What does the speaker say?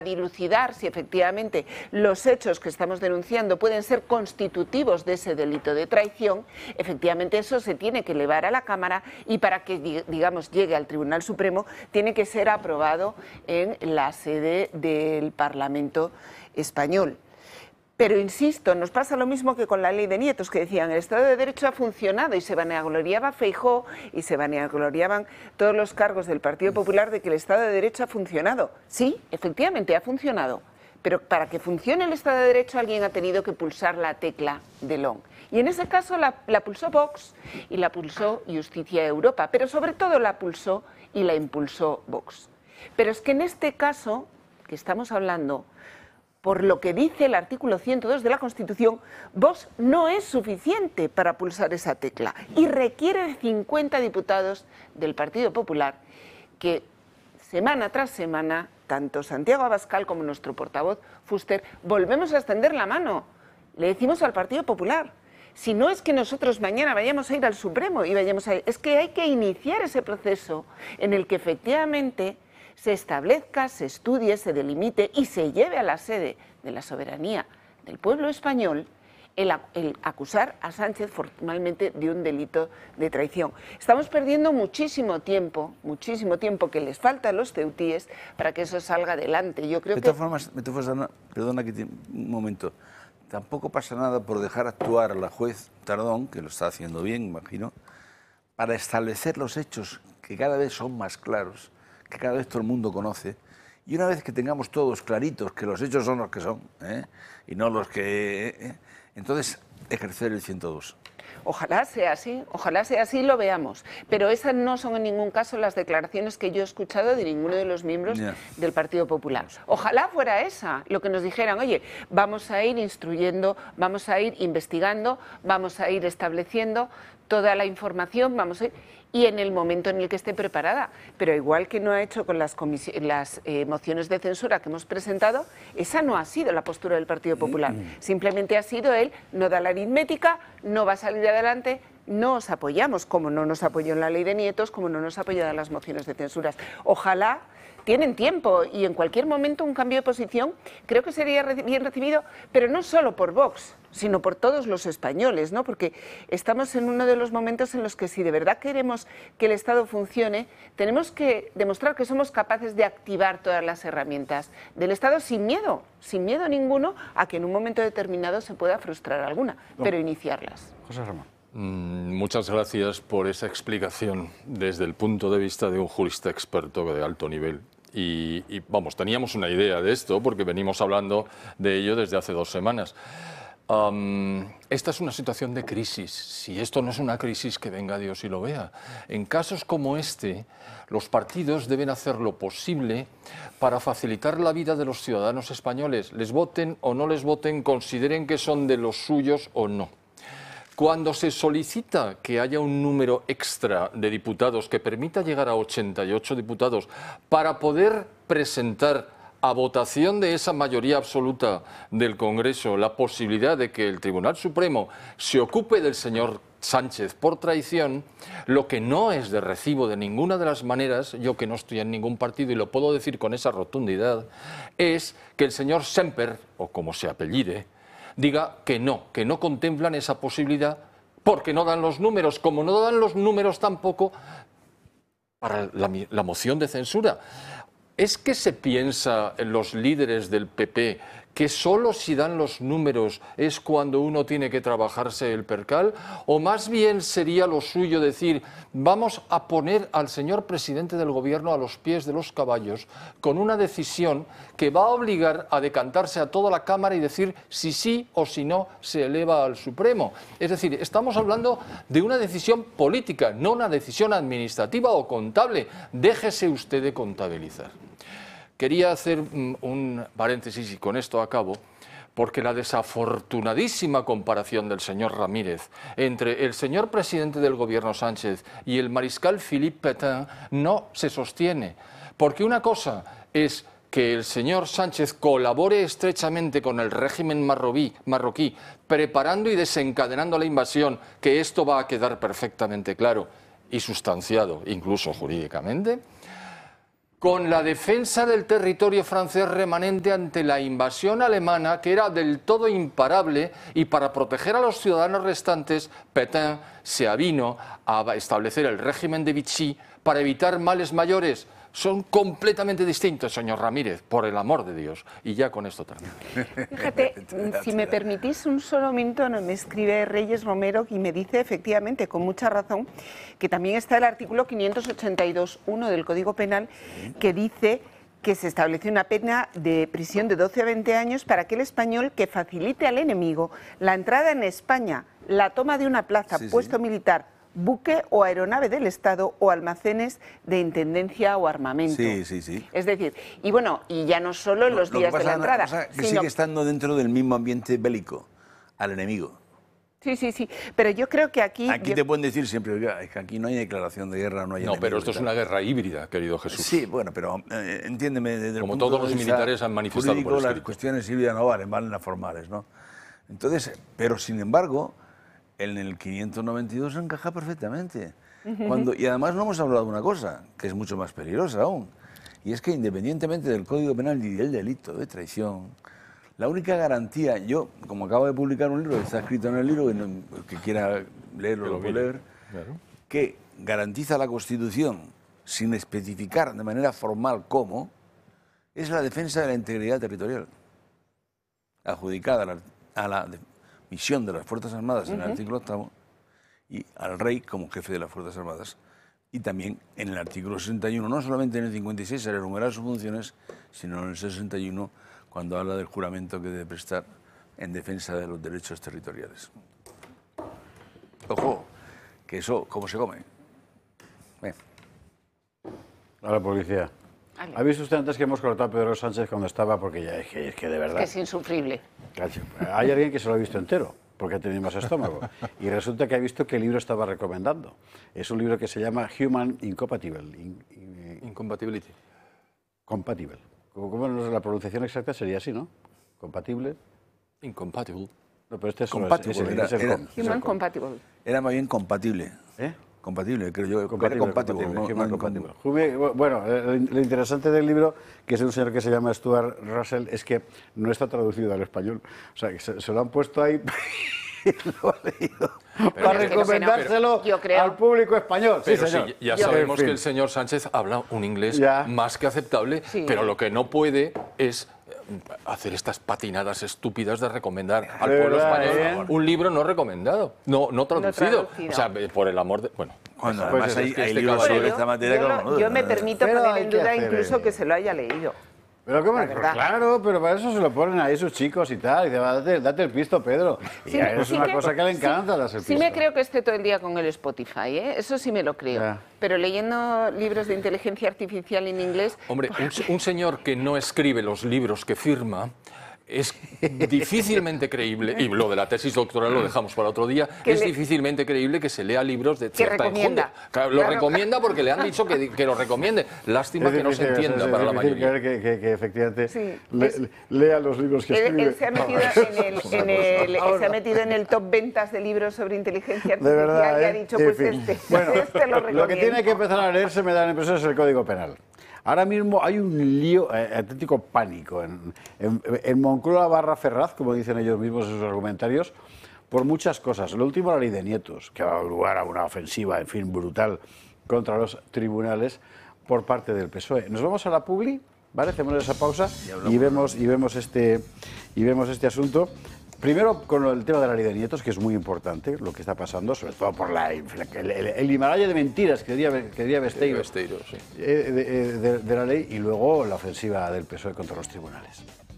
dilucidar si efectivamente los hechos que estamos denunciando pueden ser constitutivos de ese delito de traición, efectivamente eso se tiene que elevar a la Cámara y para que, digamos, llegue al Tribunal Supremo tiene que ser aprobado en la sede del Parlamento español. Pero insisto, nos pasa lo mismo que con la ley de nietos, que decían el Estado de Derecho ha funcionado y se vanagloriaba Feijóo y se vanagloriaban todos los cargos del Partido Popular de que el Estado de Derecho ha funcionado. Sí, efectivamente ha funcionado, pero para que funcione el Estado de Derecho alguien ha tenido que pulsar la tecla del on. Y en ese caso la pulsó Vox y la pulsó Justicia Europa, pero sobre todo la pulsó y la impulsó Vox. Pero es que en este caso que estamos hablando, por lo que dice el artículo 102 de la Constitución, Vox no es suficiente para pulsar esa tecla y requiere de 50 diputados del Partido Popular que semana tras semana, tanto Santiago Abascal como nuestro portavoz Fuster, volvemos a extender la mano. Le decimos al Partido Popular, si no es que nosotros mañana vayamos a ir al Supremo y vayamos a ir, es que hay que iniciar ese proceso en el que efectivamente se establezca, se estudie, se delimite y se lleve a la sede de la soberanía del pueblo español el acusar a Sánchez formalmente de un delito de traición. Estamos perdiendo muchísimo tiempo que les falta a los ceutíes para que eso salga adelante. Yo creo de todas formas, Ana, perdona que un momento, tampoco pasa nada por dejar actuar a la juez Tardón, que lo está haciendo bien, imagino, para establecer los hechos que cada vez son más claros, que cada vez todo el mundo conoce, y una vez que tengamos todos claritos que los hechos son los que son, y no los que... entonces, ejercer el 102. Ojalá sea así y lo veamos. Pero esas no son en ningún caso las declaraciones que yo he escuchado de ninguno de los miembros del Partido Popular. Ojalá fuera esa, lo que nos dijeran, oye, vamos a ir instruyendo, vamos a ir investigando, vamos a ir estableciendo toda la información, vamos a ir... y en el momento en el que esté preparada. Pero igual que no ha hecho con las mociones de censura que hemos presentado, esa no ha sido la postura del Partido Popular. Simplemente ha sido él, no da la aritmética, no va a salir adelante, no os apoyamos, como no nos apoyó en la ley de nietos, como no nos apoyó en las mociones de censuras. Ojalá, tienen tiempo y en cualquier momento un cambio de posición creo que sería bien recibido, pero no solo por Vox, sino por todos los españoles, ¿no? Porque estamos en uno de los momentos en los que si de verdad queremos que el Estado funcione, tenemos que demostrar que somos capaces de activar todas las herramientas del Estado sin miedo ninguno a que en un momento determinado se pueda frustrar alguna, pero iniciarlas. José Ramón. Muchas gracias por esa explicación desde el punto de vista de un jurista experto de alto nivel. Y vamos, teníamos una idea de esto porque venimos hablando de ello desde hace 2 semanas. Esta es una situación de crisis. Si esto no es una crisis, que venga Dios y lo vea. En casos como este, los partidos deben hacer lo posible para facilitar la vida de los ciudadanos españoles. Les voten o no les voten, consideren que son de los suyos o no. Cuando se solicita que haya un número extra de diputados que permita llegar a 88 diputados para poder presentar a votación de esa mayoría absoluta del Congreso la posibilidad de que el Tribunal Supremo se ocupe del señor Sánchez por traición, lo que no es de recibo de ninguna de las maneras, yo que no estoy en ningún partido y lo puedo decir con esa rotundidad, es que el señor Semper, o como se apellide, diga que no contemplan esa posibilidad porque no dan los números, como no dan los números tampoco para la moción de censura. ¿Es que se piensa en los líderes del PP que solo si dan los números es cuando uno tiene que trabajarse el percal? ¿O más bien sería lo suyo decir, vamos a poner al señor presidente del gobierno a los pies de los caballos con una decisión que va a obligar a decantarse a toda la Cámara y decir si sí o si no se eleva al Supremo? Es decir, estamos hablando de una decisión política, no una decisión administrativa o contable. Déjese usted de contabilizar. Quería hacer un paréntesis y con esto acabo, porque la desafortunadísima comparación del señor Ramírez entre el señor presidente del gobierno Sánchez y el mariscal Philippe Pétain no se sostiene. Porque una cosa es que el señor Sánchez colabore estrechamente con el régimen marroquí, preparando y desencadenando la invasión, que esto va a quedar perfectamente claro y sustanciado, incluso jurídicamente. con la defensa del territorio francés remanente ante la invasión alemana, que era del todo imparable, y para proteger a los ciudadanos restantes, Pétain se avino a establecer el régimen de Vichy para evitar males mayores. Son completamente distintos, señor Ramírez, por el amor de Dios. Y ya con esto termino. Fíjate, si me permitís un solo minuto, me escribe Reyes Romero y me dice efectivamente, con mucha razón, que también está el artículo 582.1 del Código Penal, que dice que se establece una pena de prisión de 12 a 20 años para aquel español que facilite al enemigo la entrada en España, la toma de una plaza, puesto militar, buque o aeronave del Estado o almacenes de intendencia o armamento. Sí. Es decir, y bueno, y ya no solo en los días de la entrada. Que sigue estando dentro del mismo ambiente bélico, al enemigo. Sí, pero yo creo que aquí... Aquí te pueden decir siempre, oiga, es que aquí no hay declaración de guerra, no hay enemigo. No, pero esto es una guerra híbrida, querido Jesús. Sí, bueno, pero entiéndeme, desde el como punto todos de los vista militares han manifestado jurídico, por escrito. las cuestiones híbridas no valen las formales, ¿no? Entonces, pero sin embargo, en el 592 encaja perfectamente. Y además no hemos hablado de una cosa, que es mucho más peligrosa aún, y es que independientemente del Código Penal y del delito de traición, la única garantía, yo, como acabo de publicar un libro, está escrito en el libro, que quiera leerlo lo puede leer, claro, que garantiza la Constitución sin especificar de manera formal cómo, es la defensa de la integridad territorial, adjudicada a la misión de las Fuerzas Armadas en el artículo 8 y al rey como jefe de las Fuerzas Armadas. Y también en el artículo 61, no solamente en el 56 al enumerar sus funciones, sino en el 61 cuando habla del juramento que debe prestar en defensa de los derechos territoriales. Ojo, que eso, ¿cómo se come? A la policía. ¿Ha visto usted antes que hemos cortado a Pedro Sánchez cuando estaba? Porque ya es que de verdad... Que es insufrible. Cacho, hay alguien que se lo ha visto entero, porque ha tenido más estómago. Y resulta que ha visto que el libro estaba recomendando. Es un libro que se llama Human Incompatible. Incompatibility. Compatible. ¿Cómo la pronunciación exacta sería así, no? Compatible. Incompatible. No, pero este es compatible. Human compatible. Era más bien compatible. ¿Eh? Compatible, creo yo. Compatible. Bueno, lo interesante del libro, que es de un señor que se llama Stuart Russell, es que no está traducido al español. O sea, que se lo han puesto ahí y lo ha leído para recomendárselo al público español. Pero sí, señor. Sí, ya sabemos que el señor Sánchez habla un inglés más que aceptable, pero lo que no puede es hacer estas patinadas estúpidas de recomendar al pueblo español un libro no recomendado, no traducido. O sea, por el amor de... Bueno, cuando además hay libros sobre esta materia... Yo me permito poner en duda incluso que se lo haya leído. Pero ¿cómo? Pues claro, pero para eso se lo ponen ahí sus chicos y tal. Y date el pisto, Pedro. Y es una cosa que le encanta, darse el pisto. Sí me creo que esté todo el día con el Spotify, ¿eh? Eso sí me lo creo. Pero leyendo libros de inteligencia artificial en inglés... Hombre, un señor que no escribe los libros que firma... Es difícilmente creíble, y lo de la tesis doctoral lo dejamos para otro día, es difícilmente creíble que se lea libros de cierta enjundia. Claro, lo recomienda porque le han dicho que lo recomiende. Lástima que no se entienda para la mayoría. Que efectivamente lea los libros que escribe. Él se ha metido en el top ventas de libros sobre inteligencia artificial, de verdad, y ha dicho, pues bueno, este lo recomiendo. Lo que tiene que empezar a leerse, me da la impresión, es el Código Penal. Ahora mismo hay un lío, auténtico pánico en Moncloa barra Ferraz, como dicen ellos mismos en sus argumentarios, por muchas cosas. Lo último, la ley de nietos, que va a dar lugar a una ofensiva, en fin, brutal contra los tribunales por parte del PSOE. Nos vamos a la publi, ¿vale? Hacemos esa pausa y vemos este asunto. Primero, con el tema de la ley de nietos, que es muy importante lo que está pasando, sobre todo por el Himalaya de mentiras que diría Besteiro, Sí. de la ley, y luego la ofensiva del PSOE contra los tribunales.